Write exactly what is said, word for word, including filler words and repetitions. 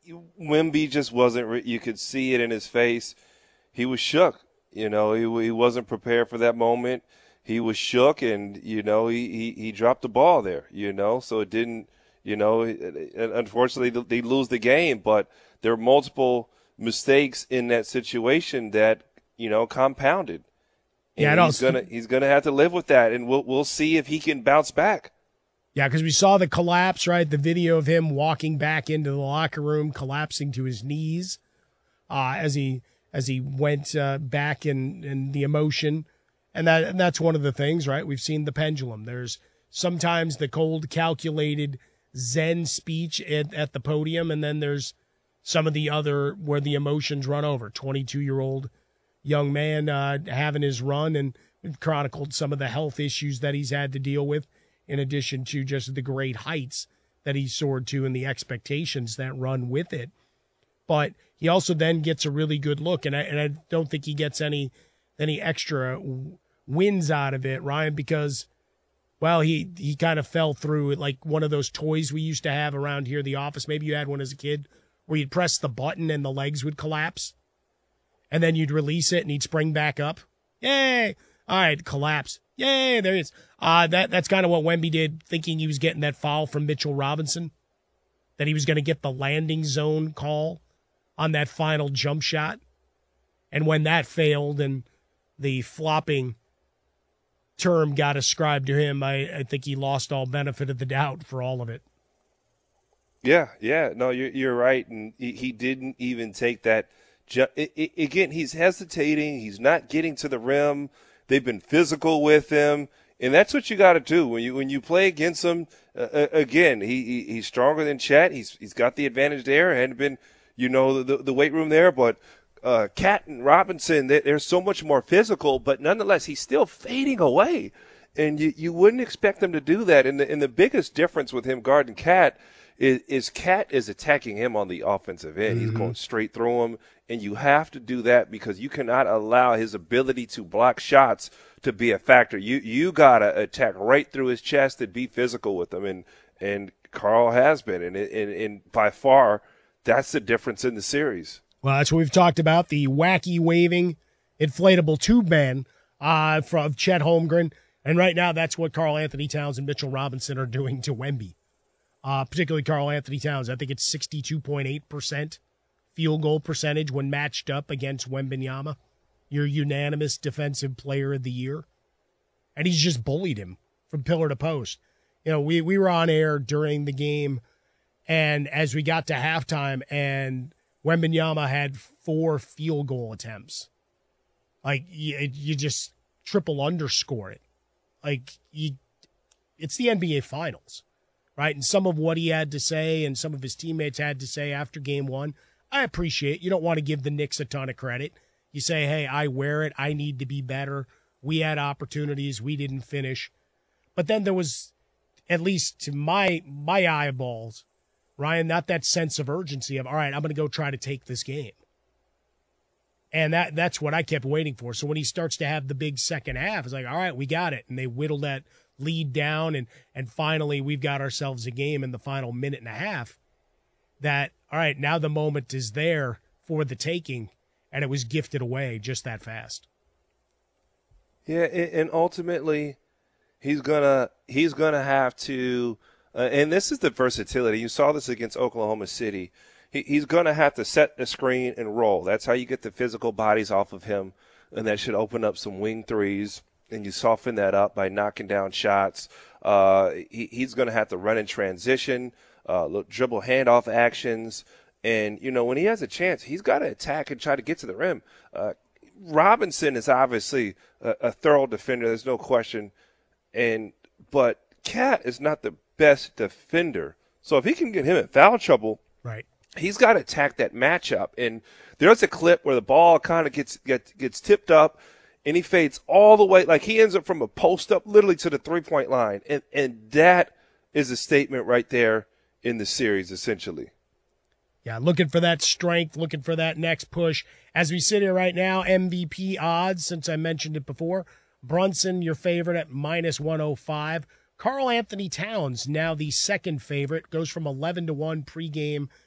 Wemby just wasn't. Re- you could see it in his face. He was shook. You know, he he wasn't prepared for that moment. He was shook, and you know, he, he, he dropped the ball there. You know, so it didn't. You know, unfortunately, they lose the game. But there were multiple mistakes in that situation that you know compounded. And yeah, he's gonna he's gonna have to live with that, and we'll we'll see if he can bounce back. Yeah, because we saw the collapse, right? The video of him walking back into the locker room, collapsing to his knees uh, as he as he went uh, back in, in the emotion. And that and that's one of the things, right? We've seen the pendulum. There's sometimes the cold, calculated Zen speech at, at the podium, and then there's some of the other where the emotions run over. twenty-two-year-old young man uh, having his run, and we've chronicled some of the health issues that he's had to deal with, in addition to just the great heights that he soared to and the expectations that run with it. But he also then gets a really good look, and I, and I don't think he gets any any extra wins out of it, Ryan, because, well, he, he kind of fell through it like one of those toys we used to have around here in the office. Maybe you had one as a kid where you'd press the button and the legs would collapse, and then you'd release it and he'd spring back up. Yay! All right, collapse. Yay, there he is. Uh, that, that's kind of what Wemby did, thinking he was getting that foul from Mitchell Robinson, that he was going to get the landing zone call on that final jump shot. And when that failed and the flopping term got ascribed to him, I, I think he lost all benefit of the doubt for all of it. Yeah, yeah. No, you're, you're right. And he, he didn't even take that. Ju- it, it, again, he's hesitating. He's not getting to the rim. They've been physical with him. And that's what you got to do when you when you play against him. Uh, again, he, he he's stronger than Chet. He's he's got the advantage there. Hadn't been, you know, the the weight room there, but uh, Cat and Robinson, they, they're so much more physical. But nonetheless, he's still fading away, and you you wouldn't expect them to do that. And the and the biggest difference with him guarding Cat is is Cat is attacking him on the offensive end. Mm-hmm. He's going straight through him, and you have to do that because you cannot allow his ability to block shots to be a factor. You you gotta attack right through his chest and be physical with him, and and Karl has been, and and, and by far that's the difference in the series. Well, that's what we've talked about, the wacky waving inflatable tube man uh, from Chet Holmgren, and right now that's what Karl Anthony Towns and Mitchell Robinson are doing to Wemby. Uh, particularly Karl Anthony Towns. I think it's sixty-two point eight percent field goal percentage when matched up against Wembanyama, your unanimous defensive player of the year. And he's just bullied him from pillar to post. You know, we, we were on air during the game, and as we got to halftime, and Wembanyama had four field goal attempts. Like, you, you just triple underscore it. Like, you, it's the N B A Finals, right? And some of what he had to say and some of his teammates had to say after game one, I appreciate. You don't want to give the Knicks a ton of credit. You say, hey, I wear it. I need to be better. We had opportunities. We didn't finish. But then there was, at least to my my eyeballs, Ryan, not that sense of urgency of, all right, I'm going to go try to take this game. And that that's what I kept waiting for. So when he starts to have the big second half, it's like, all right, we got it. And they whittle that lead down, and and finally we've got ourselves a game in the final minute and a half that, all right, now the moment is there for the taking, and it was gifted away just that fast. Yeah, and ultimately he's gonna he's gonna have to, uh, and this is the versatility. You saw this against Oklahoma City. He, he's gonna have to set the screen and roll. That's how you get the physical bodies off of him, and that should open up some wing threes. And you soften that up by knocking down shots. Uh, he, he's going to have to run in transition, uh, dribble handoff actions. And, you know, when he has a chance, he's got to attack and try to get to the rim. Uh, Robinson is obviously a, a thorough defender. There's no question. And but Cat is not the best defender. So if he can get him in foul trouble, right, he's got to attack that matchup. And there's a clip where the ball kind of gets, gets gets tipped up, and he fades all the way, like he ends up from a post up literally to the three-point line. And and that is a statement right there in the series, essentially. Yeah, looking for that strength, looking for that next push. As we sit here right now, M V P odds, since I mentioned it before, Brunson, your favorite, at minus one oh five. Karl Anthony Towns, now the second favorite, goes from eleven to one pregame